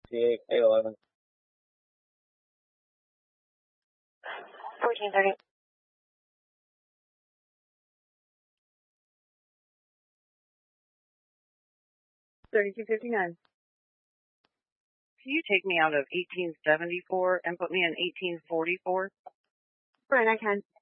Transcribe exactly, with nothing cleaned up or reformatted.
sixty-eight, K eleven. fourteen thirty. thirty-two fifty-nine. Can you take me out of eighteen seventy-four and put me in eighteen forty-four? Right, I can.